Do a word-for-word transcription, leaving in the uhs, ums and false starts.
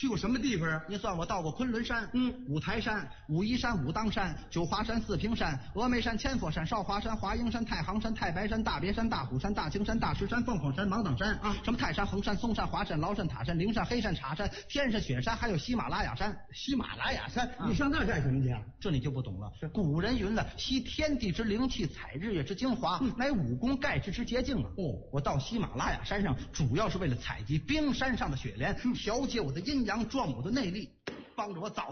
去过什么地方啊？ 你算我到过昆仑山， 嗯， 五台山、武夷山、武当山、九华山、四平山、峨眉山、千佛山、少华山、华阴山、太行山、太白山、大别山、大虎山、大青山、大石山、凤凰山、芒砀山啊，什么泰山、衡山、嵩山、华山、崂山、塔山、灵山、黑山、茶山、天山、雪山，还有喜马拉雅山。 喜马拉雅山， 啊、 你上那儿干什么去啊？ 这你就不懂了。古人云了，吸天地之灵气，采日月之精华，嗯、乃武功盖世之捷径啊！ 哦， 我到喜马拉雅山上，主要是为了采集冰山上的雪莲，调节我的阴阳，壮我的内力，帮着我早